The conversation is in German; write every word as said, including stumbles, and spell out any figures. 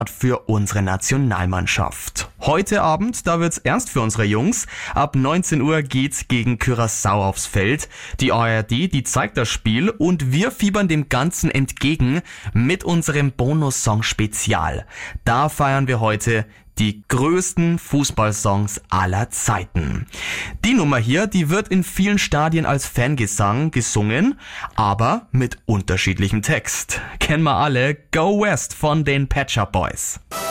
für unsere Nationalmannschaft. Heute Abend, da wird's ernst für unsere Jungs. Ab neunzehn Uhr geht's gegen Curaçao aufs Feld. Die A R D, die zeigt das Spiel und wir fiebern dem Ganzen entgegen mit unserem Bonussong Spezial. Da feiern wir heute die größten Fußballsongs aller Zeiten. Die Nummer hier, die wird in vielen Stadien als Fangesang gesungen, aber mit unterschiedlichem Text. Kennen wir alle, Go West von den Pet Shop Boys.